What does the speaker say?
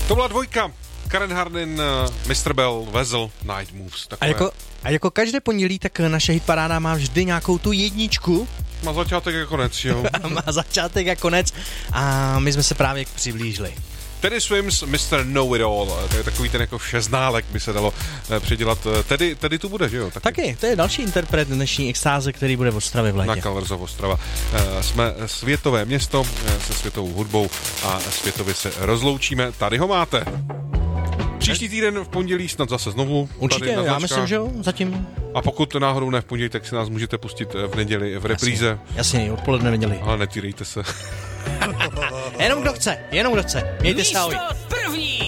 To byla dvojka. Karen Hardin, Mr. Bell, Vezl, Night Moves. A jako každé pondělí, tak naše hitparáda má vždy nějakou tu jedničku. Má začátek a konec, jo. Má začátek a konec a my jsme se právě přiblížili. Teddy Swims, Mr. Know It All. To je takový ten jako šestnálek, by se dalo předělat. Teddy tu bude, že jo? Taky, to je další interpret dnešní extáze, který bude v Ostravě v létě. Na Kalverzov Ostrava. Jsme světové město se světovou hudbou a světově se rozloučíme. Tady ho máte. Příští týden v pondělí snad zase znovu. Určitě, já myslím, že jo, zatím. A pokud náhodou ne v pondělí, tak si nás můžete pustit v neděli v repríze. Jasně, odpoledne v neděli. Ale netýrejte se. Jenom kdo chce. Mějte se, ahoj.